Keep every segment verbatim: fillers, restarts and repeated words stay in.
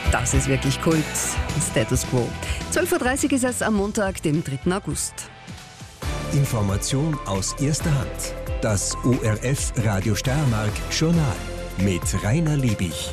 Das ist wirklich Kult. Status Quo. zwölf Uhr dreißig ist es am Montag, dem dritten August. Information aus erster Hand. Das O R F Radio Steiermark Journal mit Rainer Liebig.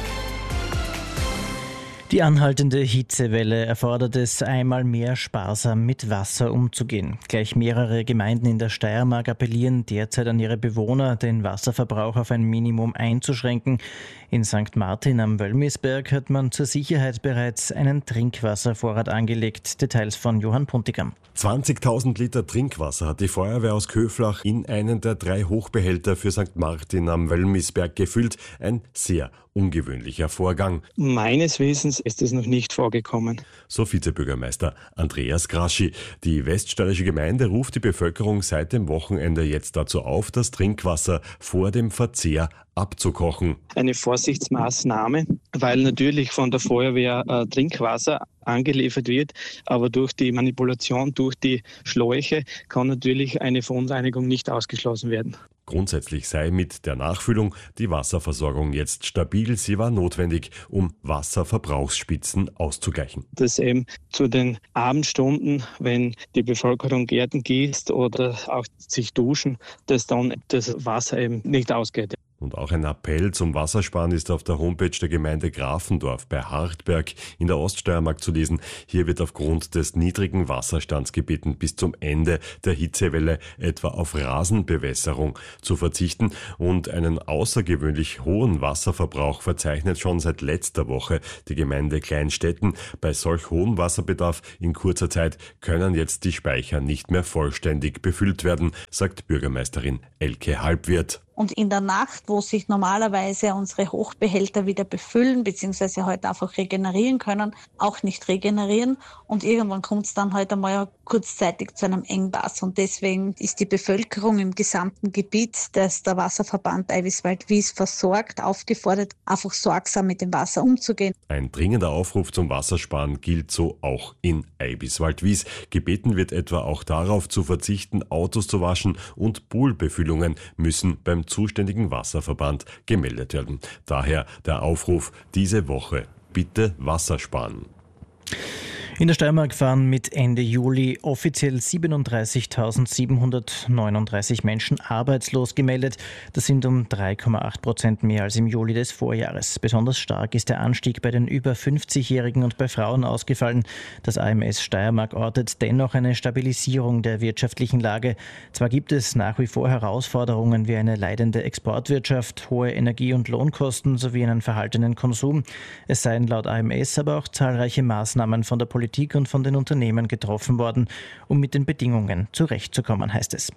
Die anhaltende Hitzewelle erfordert es, einmal mehr sparsam mit Wasser umzugehen. Gleich mehrere Gemeinden in der Steiermark appellieren derzeit an ihre Bewohner, den Wasserverbrauch auf ein Minimum einzuschränken. In Sankt Martin am Wölmisberg hat man zur Sicherheit bereits einen Trinkwasservorrat angelegt. Details von Johann Puntigam. zwanzigtausend Liter Trinkwasser hat die Feuerwehr aus Köflach in einen der drei Hochbehälter für Sankt Martin am Wölmisberg gefüllt. Ein sehr ungewöhnlicher Vorgang. Meines Wissens ist es noch nicht vorgekommen. So Vizebürgermeister Andreas Graschi. Die weststeirische Gemeinde ruft die Bevölkerung seit dem Wochenende jetzt dazu auf, das Trinkwasser vor dem Verzehr abzukochen. Eine Vorsichtsmaßnahme, weil natürlich von der Feuerwehr äh, Trinkwasser angeliefert wird, aber durch die Manipulation, durch die Schläuche kann natürlich eine Verunreinigung nicht ausgeschlossen werden. Grundsätzlich sei mit der Nachfüllung die Wasserversorgung jetzt stabil. Sie war notwendig, um Wasserverbrauchsspitzen auszugleichen. Dass eben zu den Abendstunden, wenn die Bevölkerung Gärten gießt oder auch sich duschen, dass dann das Wasser eben nicht ausgeht. Und auch ein Appell zum Wassersparen ist auf der Homepage der Gemeinde Grafendorf bei Hartberg in der Oststeiermark zu lesen. Hier wird aufgrund des niedrigen Wasserstands gebeten, bis zum Ende der Hitzewelle etwa auf Rasenbewässerung zu verzichten. Und einen außergewöhnlich hohen Wasserverbrauch verzeichnet schon seit letzter Woche die Gemeinde Kleinstetten. Bei solch hohem Wasserbedarf in kurzer Zeit können jetzt die Speicher nicht mehr vollständig befüllt werden, sagt Bürgermeisterin Elke Halbwirt. Und in der Nacht, wo sich normalerweise unsere Hochbehälter wieder befüllen, beziehungsweise heute einfach regenerieren können, auch nicht regenerieren. Und irgendwann kommt es dann heute einmal kurzzeitig zu einem Engpass. Und deswegen ist die Bevölkerung im gesamten Gebiet, das der Wasserverband Eiviswald-Wies versorgt, aufgefordert, einfach sorgsam mit dem Wasser umzugehen. Ein dringender Aufruf zum Wassersparen gilt so auch in Eiviswald-Wies. Gebeten wird etwa auch darauf zu verzichten, Autos zu waschen, und Poolbefüllungen müssen beim zuständigen Wasserverband gemeldet werden. Daher der Aufruf diese Woche: bitte Wasser sparen. In der Steiermark waren mit Ende Juli offiziell siebenunddreißigtausendsiebenhundertneununddreißig Menschen arbeitslos gemeldet. Das sind um drei Komma acht Prozent mehr als im Juli des Vorjahres. Besonders stark ist der Anstieg bei den über fünfzigjährigen und bei Frauen ausgefallen. Das A M S Steiermark ortet dennoch eine Stabilisierung der wirtschaftlichen Lage. Zwar gibt es nach wie vor Herausforderungen wie eine leidende Exportwirtschaft, hohe Energie- und Lohnkosten sowie einen verhaltenen Konsum. Es seien laut A M S aber auch zahlreiche Maßnahmen von der Politik und von den Unternehmen getroffen worden, um mit den Bedingungen zurechtzukommen, heißt es.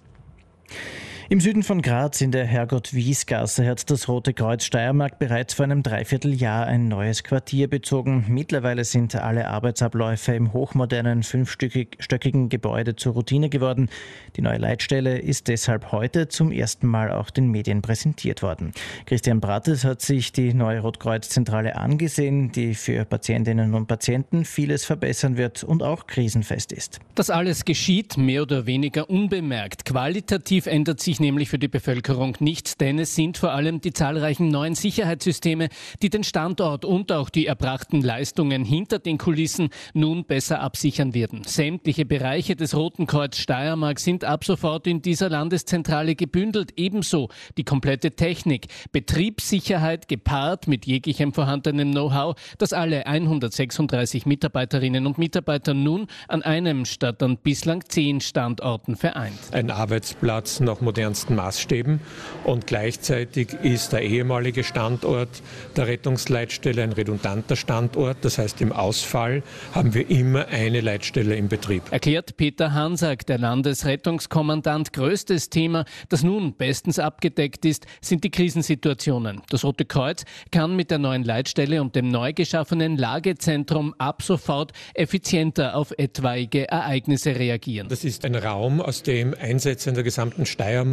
Im Süden von Graz in der Herrgott-Wies-Gasse hat das Rote Kreuz Steiermark bereits vor einem Dreivierteljahr ein neues Quartier bezogen. Mittlerweile sind alle Arbeitsabläufe im hochmodernen, fünfstöckigen Gebäude zur Routine geworden. Die neue Leitstelle ist deshalb heute zum ersten Mal auch den Medien präsentiert worden. Christian Brattes hat sich die neue Rotkreuz-Zentrale angesehen, die für Patientinnen und Patienten vieles verbessern wird und auch krisenfest ist. Das alles geschieht mehr oder weniger unbemerkt. Qualitativ ändert sich nämlich für die Bevölkerung nichts, denn es sind vor allem die zahlreichen neuen Sicherheitssysteme, die den Standort und auch die erbrachten Leistungen hinter den Kulissen nun besser absichern werden. Sämtliche Bereiche des Roten Kreuz Steiermark sind ab sofort in dieser Landeszentrale gebündelt, ebenso die komplette Technik, Betriebssicherheit gepaart mit jeglichem vorhandenen Know-how, das alle hundertsechsunddreißig Mitarbeiterinnen und Mitarbeiter nun an einem statt an bislang zehn Standorten vereint. Ein Arbeitsplatz nach modernsten Maßstäben, und gleichzeitig ist der ehemalige Standort der Rettungsleitstelle ein redundanter Standort. Das heißt, im Ausfall haben wir immer eine Leitstelle im Betrieb. Erklärt Peter Hansack, der Landesrettungskommandant. Größtes Thema, das nun bestens abgedeckt ist, sind die Krisensituationen. Das Rote Kreuz kann mit der neuen Leitstelle und dem neu geschaffenen Lagezentrum ab sofort effizienter auf etwaige Ereignisse reagieren. Das ist ein Raum, aus dem Einsätze in der gesamten Steiermark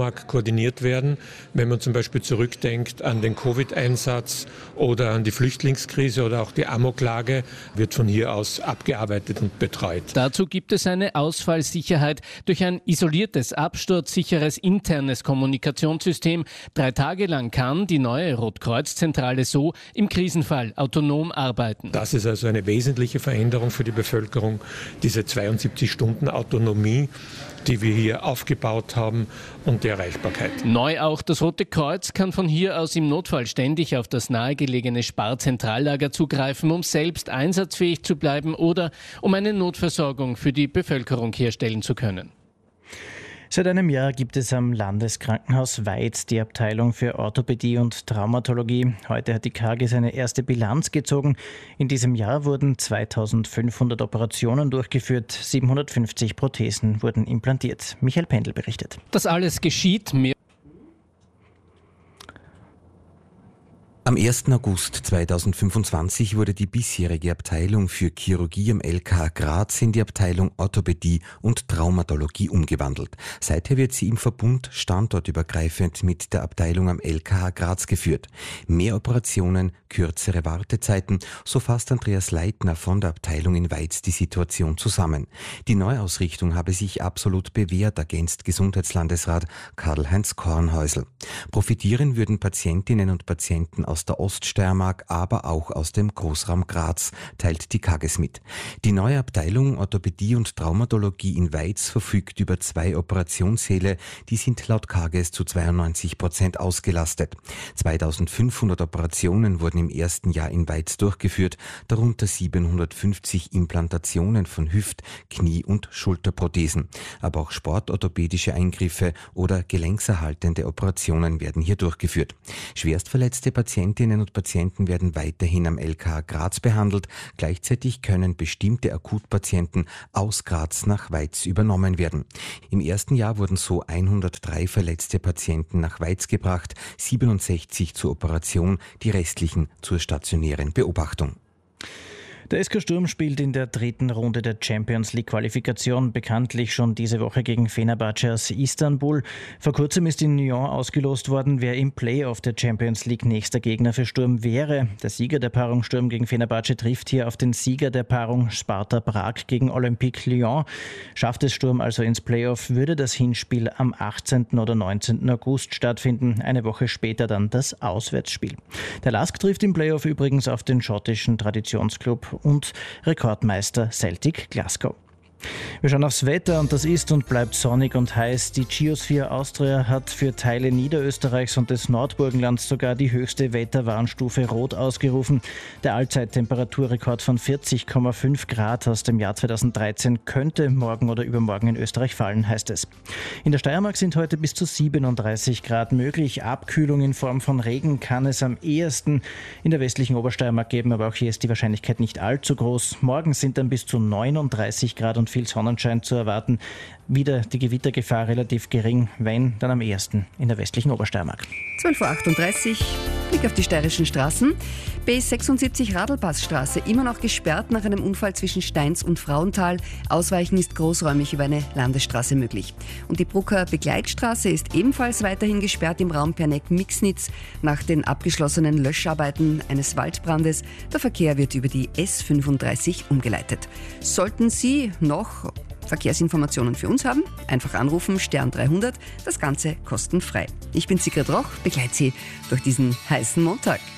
Steiermark koordiniert werden. Wenn man zum Beispiel zurückdenkt an den Covid-Einsatz oder an die Flüchtlingskrise oder auch die Amoklage, wird von hier aus abgearbeitet und betreut. Dazu gibt es eine Ausfallsicherheit durch ein isoliertes, absturzsicheres internes Kommunikationssystem. Drei Tage lang kann die neue Rotkreuz-Zentrale so im Krisenfall autonom arbeiten. Das ist also eine wesentliche Veränderung für die Bevölkerung, diese zweiundsiebzig Stunden Autonomie, die wir hier aufgebaut haben, und die Erreichbarkeit. Neu auch, das Rote Kreuz kann von hier aus im Notfall ständig auf das nahegelegene Spar-Zentrallager zugreifen, um selbst einsatzfähig zu bleiben oder um eine Notversorgung für die Bevölkerung herstellen zu können. Seit einem Jahr gibt es am Landeskrankenhaus Weiz die Abteilung für Orthopädie und Traumatologie. Heute hat die K A G seine erste Bilanz gezogen. In diesem Jahr wurden zweitausendfünfhundert Operationen durchgeführt, siebenhundertfünfzig Prothesen wurden implantiert. Michael Pendel berichtet. Das alles geschieht mehr. Am ersten August zweitausendfünfundzwanzig wurde die bisherige Abteilung für Chirurgie am L K H Graz in die Abteilung Orthopädie und Traumatologie umgewandelt. Seither wird sie im Verbund standortübergreifend mit der Abteilung am L K H Graz geführt. Mehr Operationen, kürzere Wartezeiten, so fasst Andreas Leitner von der Abteilung in Weiz die Situation zusammen. Die Neuausrichtung habe sich absolut bewährt, ergänzt Gesundheitslandesrat Karl-Heinz Kornhäusl. Profitieren würden Patientinnen und Patienten aus der Oststeiermark, aber auch aus dem Großraum Graz, teilt die K A G es mit. Die neue Abteilung Orthopädie und Traumatologie in Weiz verfügt über zwei Operationssäle, die sind laut K A G es zu zweiundneunzig Prozent ausgelastet. zweitausendfünfhundert Operationen wurden im ersten Jahr in Weiz durchgeführt, darunter siebenhundertfünfzig Implantationen von Hüft-, Knie- und Schulterprothesen. Aber auch sportorthopädische Eingriffe oder gelenkserhaltende Operationen werden hier durchgeführt. Schwerstverletzte Patientinnen und Patienten werden weiterhin am L K H Graz behandelt. Gleichzeitig können bestimmte Akutpatienten aus Graz nach Weiz übernommen werden. Im ersten Jahr wurden so hundertdrei verletzte Patienten nach Weiz gebracht, siebenundsechzig zur Operation, die restlichen zur stationären Beobachtung. Der S K Sturm spielt in der dritten Runde der Champions League Qualifikation, bekanntlich schon diese Woche gegen Fenerbahce aus Istanbul. Vor kurzem ist in Nyon ausgelost worden, wer im Playoff der Champions League nächster Gegner für Sturm wäre. Der Sieger der Paarung Sturm gegen Fenerbahce trifft hier auf den Sieger der Paarung Sparta Prag gegen Olympique Lyon. Schafft es Sturm also ins Playoff, würde das Hinspiel am achtzehnten oder neunzehnten August stattfinden. Eine Woche später dann das Auswärtsspiel. Der L A S K trifft im Playoff übrigens auf den schottischen Traditionsclub und Rekordmeister Celtic Glasgow. Wir schauen aufs Wetter und das ist und bleibt sonnig und heiß. Die Geosphere Austria hat für Teile Niederösterreichs und des Nordburgenlands sogar die höchste Wetterwarnstufe Rot ausgerufen. Der Allzeittemperaturrekord von vierzig Komma fünf Grad aus dem Jahr zweitausenddreizehn könnte morgen oder übermorgen in Österreich fallen, heißt es. In der Steiermark sind heute bis zu siebenunddreißig Grad möglich. Abkühlung in Form von Regen kann es am ehesten in der westlichen Obersteiermark geben, aber auch hier ist die Wahrscheinlichkeit nicht allzu groß. Morgen sind dann bis zu neununddreißig Grad und viel Sonnenschein zu erwarten. Wieder die Gewittergefahr relativ gering, wenn, dann am ehesten in der westlichen Obersteiermark. zwölf Uhr achtunddreißig, Blick auf die steirischen Straßen. B sechsundsiebzig Radlpassstraße, immer noch gesperrt nach einem Unfall zwischen Steins und Frauental. Ausweichen ist großräumig über eine Landesstraße möglich. Und die Brucker Begleitstraße ist ebenfalls weiterhin gesperrt im Raum Perneck-Mixnitz nach den abgeschlossenen Löscharbeiten eines Waldbrandes. Der Verkehr wird über die S fünfunddreißig umgeleitet. Sollten Sie noch Verkehrsinformationen für uns haben, einfach anrufen, Stern dreihundert, das Ganze kostenfrei. Ich bin Sigrid Roch, begleite Sie durch diesen heißen Montag.